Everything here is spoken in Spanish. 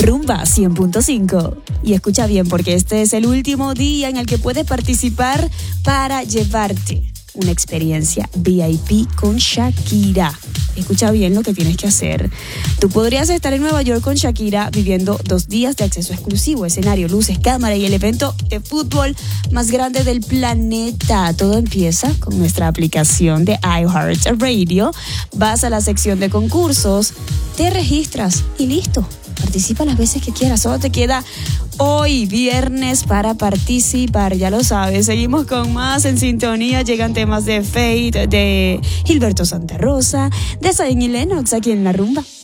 Rumba 100.5. Y escucha bien, porque este es el último día en el que puedes participar para llevarte una experiencia VIP con Shakira. Escucha bien lo que tienes que hacer. Tú podrías estar en Nueva York con Shakira viviendo 2 días de acceso exclusivo, escenario, luces, cámara y el evento de fútbol más grande del planeta. Todo empieza con nuestra aplicación de iHeartRadio. Vas a la sección de concursos, te registras y listo. Participa las veces que quieras. Solo te queda hoy, viernes, para participar. Ya lo sabes. Seguimos con más en sintonía. Llegan temas de Fate, de Gilberto Santa Rosa, de Zion y Lennox aquí en La Rumba.